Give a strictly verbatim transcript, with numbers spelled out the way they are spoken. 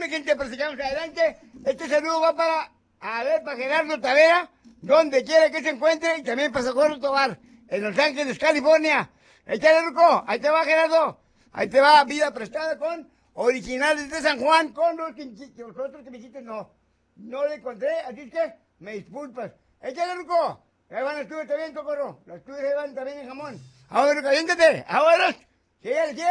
mi gente, pues sigamos adelante. Este saludo va para, a ver, para Gerardo Tavera, donde quiera que se encuentre, y también para Socorro Tobar, en Los Ángeles, California. Échale, Ruco, ahí te va, Gerardo. Ahí te va, vida prestada con originales de San Juan, con los, que, los otros que me hiciste, no. No le encontré, así es que me disculpas. Échale, Ruco. Ahí van las tubes también, Socorro. Las tubes ahí van también en jamón. Ahora, caliéntate. Ahora. Sí, sí.